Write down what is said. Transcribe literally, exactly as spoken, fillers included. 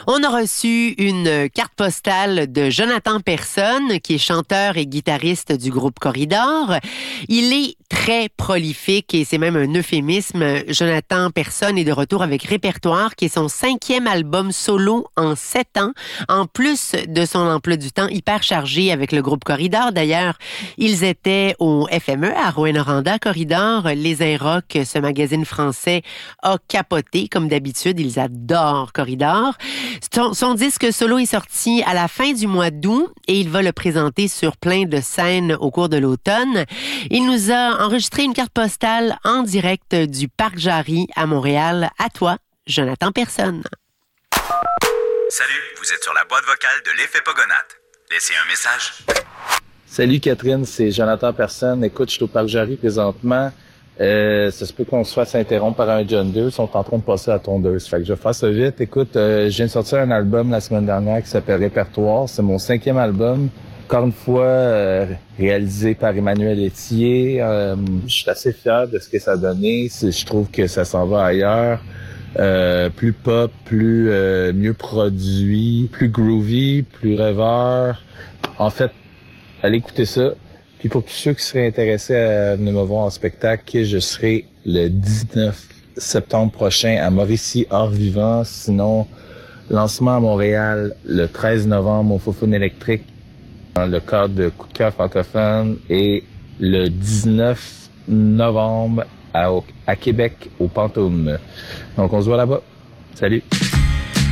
On a reçu une carte postale de Jonathan Personne, qui est chanteur et guitariste du groupe Corridor. Il est très prolifique et c'est même un euphémisme. Jonathan Personne est de retour avec Répertoire, qui est son cinquième album solo en sept ans, en plus de son emploi du temps hyper chargé avec le groupe Corridor. D'ailleurs, ils étaient au F M E à Rouyn-Noranda. Corridor, les Inrocks, ce magazine français, a capoté. Comme d'habitude, ils adorent Corridor. Son, son disque solo est sorti à la fin du mois d'août et il va le présenter sur plein de scènes au cours de l'automne. Il nous a enregistré une carte postale en direct du Parc Jarry à Montréal. À toi, Jonathan Personne. Salut, vous êtes sur la boîte vocale de l'Effet Pogonate. Laissez un message. Salut Catherine, c'est Jonathan Personne. Écoute, je suis au Parc Jarry présentement. Euh, ça se peut qu'on se fasse interrompre par un John deux. Ils sont en train de passer à la tondeuse. Fait que je vais faire ça vite. Écoute, euh, je viens de sortir un album la semaine dernière qui s'appelle Répertoire. C'est mon cinquième album. Encore une fois, euh, réalisé par Emmanuel Etier. Euh, je suis assez fier de ce que ça a donné. C'est, je trouve que ça s'en va ailleurs. Euh, plus pop, plus euh, mieux produit, plus groovy, plus rêveur. En fait, allez écouter ça. Puis pour tous ceux qui seraient intéressés à venir me voir en spectacle, je serai le dix-neuf septembre prochain à Mauricie Hors-Vivant. Sinon, lancement à Montréal le treize novembre au Faux-Foune électrique dans le cadre de Coup de cœur francophone et le dix-neuf novembre à, à Québec au Pantôme. Donc on se voit là-bas. Salut!